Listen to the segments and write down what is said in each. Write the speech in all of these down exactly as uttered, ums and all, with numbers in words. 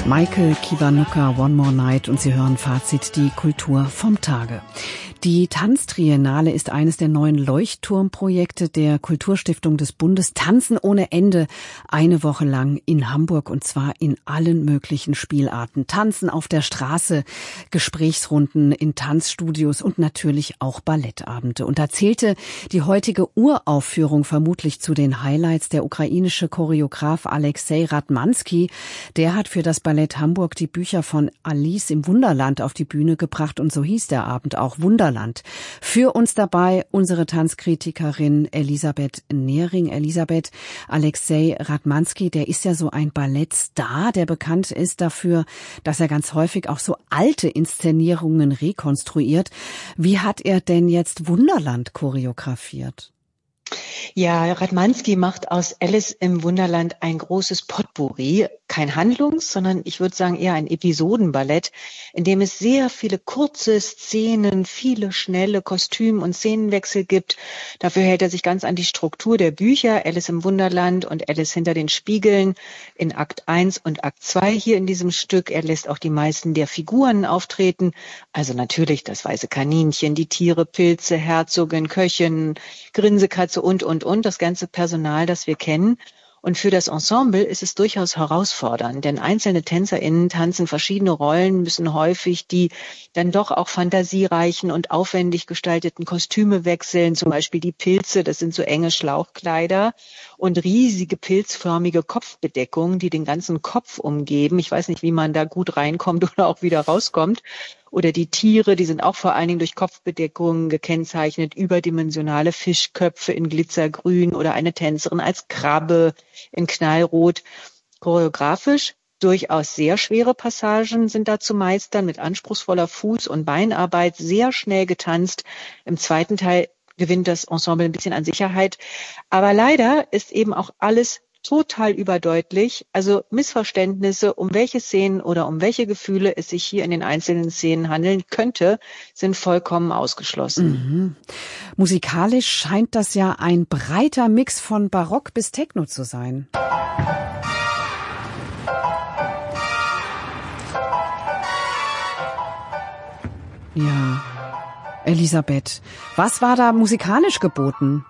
Michael Kiwanuka, One More Night, und Sie hören Fazit, die Kultur vom Tage. Die Tanztriennale ist eines der neuen Leuchtturmprojekte der Kulturstiftung des Bundes. Tanzen ohne Ende, eine Woche lang in Hamburg, und zwar in allen möglichen Spielarten. Tanzen auf der Straße, Gesprächsrunden in Tanzstudios und natürlich auch Ballettabende. Und da zählte die heutige Uraufführung vermutlich zu den Highlights. Der ukrainische Choreograf Alexei Ratmansky, der hat für das Ballett Hamburg die Bücher von Alice im Wunderland auf die Bühne gebracht, und so hieß der Abend auch, Wunderland. Für uns dabei unsere Tanzkritikerin Elisabeth Nehring. Elisabeth, Alexei Ratmansky, der ist ja so ein Ballettstar, der bekannt ist dafür, dass er ganz häufig auch so alte Inszenierungen rekonstruiert. Wie hat er denn jetzt Wunderland choreografiert? Ja, Ratmansky macht aus Alice im Wunderland ein großes Potpourri. Kein Handlungs-, sondern ich würde sagen eher ein Episodenballett, in dem es sehr viele kurze Szenen, viele schnelle Kostüm- und Szenenwechsel gibt. Dafür hält er sich ganz an die Struktur der Bücher, Alice im Wunderland und Alice hinter den Spiegeln in Akt eins und Akt zwei hier in diesem Stück. Er lässt auch die meisten der Figuren auftreten. Also natürlich das weiße Kaninchen, die Tiere, Pilze, Herzogin, Köchin, Grinsekatze und, und, und, das ganze Personal, das wir kennen. Und für das Ensemble ist es durchaus herausfordernd, denn einzelne TänzerInnen tanzen verschiedene Rollen, müssen häufig die dann doch auch fantasiereichen und aufwendig gestalteten Kostüme wechseln, zum Beispiel die Pilze, das sind so enge Schlauchkleider und riesige pilzförmige Kopfbedeckungen, die den ganzen Kopf umgeben. Ich weiß nicht, wie man da gut reinkommt oder auch wieder rauskommt. Oder die Tiere, die sind auch vor allen Dingen durch Kopfbedeckungen gekennzeichnet, überdimensionale Fischköpfe in Glitzergrün oder eine Tänzerin als Krabbe in Knallrot. Choreografisch durchaus sehr schwere Passagen sind da zu meistern, mit anspruchsvoller Fuß- und Beinarbeit, sehr schnell getanzt. Im zweiten Teil gewinnt das Ensemble ein bisschen an Sicherheit. Aber leider ist eben auch alles total überdeutlich, also Missverständnisse, um welche Szenen oder um welche Gefühle es sich hier in den einzelnen Szenen handeln könnte, sind vollkommen ausgeschlossen. Mhm. Musikalisch scheint das ja ein breiter Mix von Barock bis Techno zu sein. Ja, Elisabeth, was war da musikalisch geboten?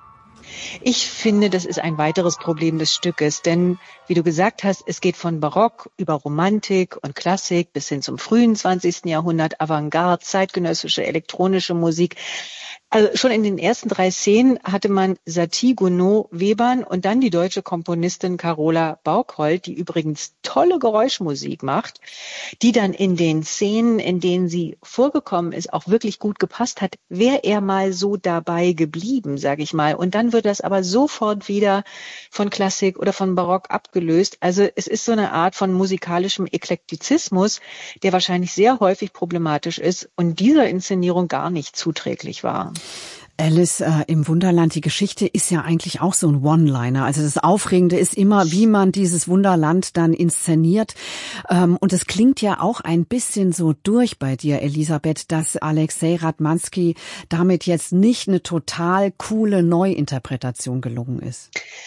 Ich finde, das ist ein weiteres Problem des Stückes, denn wie du gesagt hast, es geht von Barock über Romantik und Klassik bis hin zum frühen zwanzigsten Jahrhundert, Avantgarde, zeitgenössische elektronische Musik. Also schon in den ersten drei Szenen hatte man Satie, Gounod, Webern und dann die deutsche Komponistin Carola Baukholt, die übrigens tolle Geräuschmusik macht, die dann in den Szenen, in denen sie vorgekommen ist, auch wirklich gut gepasst hat. Wäre er mal so dabei geblieben, sage ich mal. Und dann wird das aber sofort wieder von Klassik oder von Barock abgelöst. Also es ist so eine Art von musikalischem Eklektizismus, der wahrscheinlich sehr häufig problematisch ist und dieser Inszenierung gar nicht zuträglich war. Alice äh, im Wunderland, die Geschichte ist ja eigentlich auch so ein One-Liner. Also das Aufregende ist immer, wie man dieses Wunderland dann inszeniert. Ähm, und es klingt ja auch ein bisschen so durch bei dir, Elisabeth, dass Alexei Ratmansky damit jetzt nicht eine total coole Neuinterpretation gelungen ist.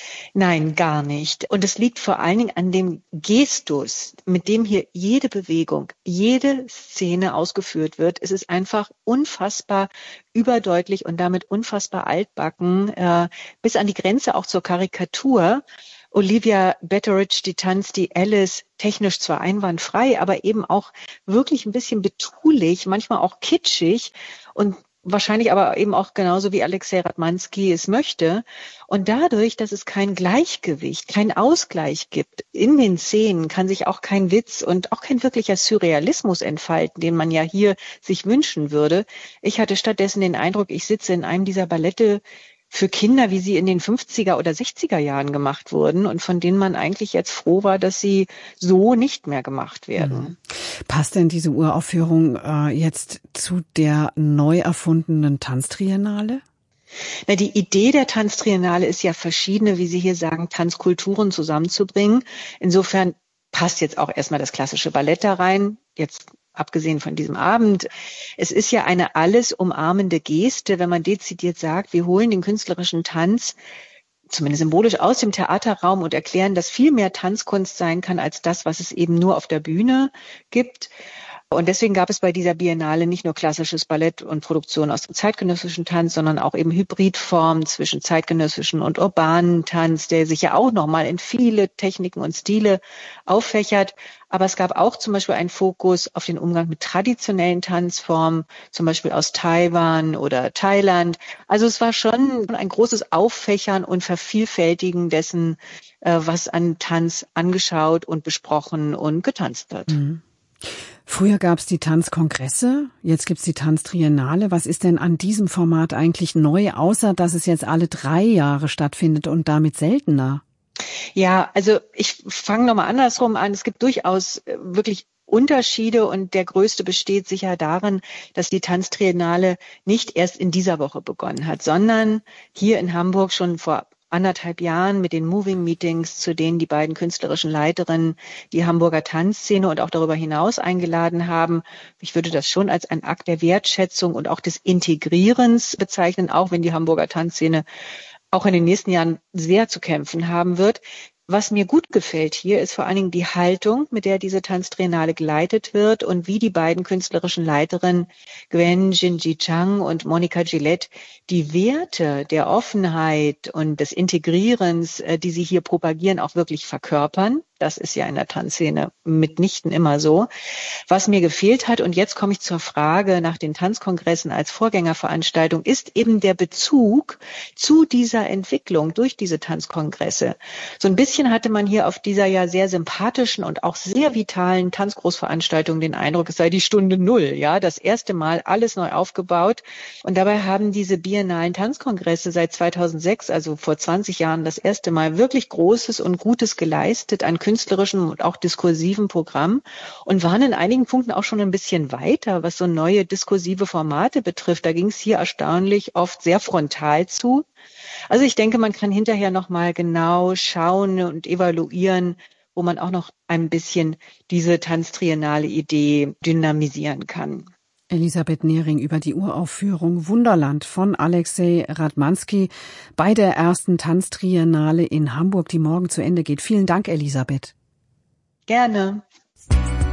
Nein, gar nicht. Und es liegt vor allen Dingen an dem Gestus, mit dem hier jede Bewegung, jede Szene ausgeführt wird. Es ist einfach unfassbar überdeutlich und damit unfassbar altbacken, äh, bis an die Grenze auch zur Karikatur. Olivia Betteridge, die tanzt die Alice technisch zwar einwandfrei, aber eben auch wirklich ein bisschen betulich, manchmal auch kitschig und wahrscheinlich aber eben auch genauso wie Alexei Ratmansky es möchte. Und dadurch, dass es kein Gleichgewicht, kein Ausgleich gibt in den Szenen, kann sich auch kein Witz und auch kein wirklicher Surrealismus entfalten, den man ja hier sich wünschen würde. Ich hatte stattdessen den Eindruck, ich sitze in einem dieser Ballette für Kinder, wie sie in den fünfziger oder sechziger Jahren gemacht wurden und von denen man eigentlich jetzt froh war, dass sie so nicht mehr gemacht werden. Mhm. Passt denn diese Uraufführung äh, jetzt zu der neu erfundenen Tanztriennale? Na, die Idee der Tanztriennale ist ja verschiedene, wie Sie hier sagen, Tanzkulturen zusammenzubringen. Insofern passt jetzt auch erstmal das klassische Ballett da rein. Jetzt abgesehen von diesem Abend. Es ist ja eine alles umarmende Geste, wenn man dezidiert sagt, wir holen den künstlerischen Tanz zumindest symbolisch aus dem Theaterraum und erklären, dass viel mehr Tanzkunst sein kann als das, was es eben nur auf der Bühne gibt. Und deswegen gab es bei dieser Biennale nicht nur klassisches Ballett und Produktion aus dem zeitgenössischen Tanz, sondern auch eben Hybridformen zwischen zeitgenössischen und urbanen Tanz, der sich ja auch nochmal in viele Techniken und Stile auffächert. Aber es gab auch zum Beispiel einen Fokus auf den Umgang mit traditionellen Tanzformen, zum Beispiel aus Taiwan oder Thailand. Also es war schon ein großes Auffächern und Vervielfältigen dessen, was an Tanz angeschaut und besprochen und getanzt wird. Mhm. Früher gab es die Tanzkongresse, jetzt gibt's die Tanztriennale. Was ist denn an diesem Format eigentlich neu, außer dass es jetzt alle drei Jahre stattfindet und damit seltener? Ja, also ich fange nochmal andersrum an. Es gibt durchaus wirklich Unterschiede und der größte besteht sicher darin, dass die Tanztriennale nicht erst in dieser Woche begonnen hat, sondern hier in Hamburg schon vor anderthalb Jahren mit den Moving Meetings, zu denen die beiden künstlerischen Leiterinnen die Hamburger Tanzszene und auch darüber hinaus eingeladen haben. Ich würde das schon als einen Akt der Wertschätzung und auch des Integrierens bezeichnen, auch wenn die Hamburger Tanzszene auch in den nächsten Jahren sehr zu kämpfen haben wird. Was mir gut gefällt hier, ist vor allen Dingen die Haltung, mit der diese Tanztriennale geleitet wird und wie die beiden künstlerischen Leiterinnen Gwen Jinji Chang und Monica Gillette die Werte der Offenheit und des Integrierens, die sie hier propagieren, auch wirklich verkörpern. Das ist ja in der Tanzszene mitnichten immer so. Was mir gefehlt hat, und jetzt komme ich zur Frage nach den Tanzkongressen als Vorgängerveranstaltung, ist eben der Bezug zu dieser Entwicklung durch diese Tanzkongresse. So ein bisschen hatte man hier auf dieser ja sehr sympathischen und auch sehr vitalen Tanzgroßveranstaltung den Eindruck, es sei die Stunde Null, ja, das erste Mal alles neu aufgebaut. Und dabei haben diese biennalen Tanzkongresse seit zweitausendsechs, also vor zwanzig Jahren, das erste Mal wirklich Großes und Gutes geleistet an künstlerischem und auch diskursivem Programm und waren in einigen Punkten auch schon ein bisschen weiter, was so neue diskursive Formate betrifft. Da ging es hier erstaunlich oft sehr frontal zu. Also ich denke, man kann hinterher noch mal genau schauen und evaluieren, wo man auch noch ein bisschen diese Tanztriennale Idee dynamisieren kann. Elisabeth Nehring über die Uraufführung Wunderland von Alexej Radmanski bei der ersten Tanztriennale in Hamburg, die morgen zu Ende geht. Vielen Dank, Elisabeth. Gerne.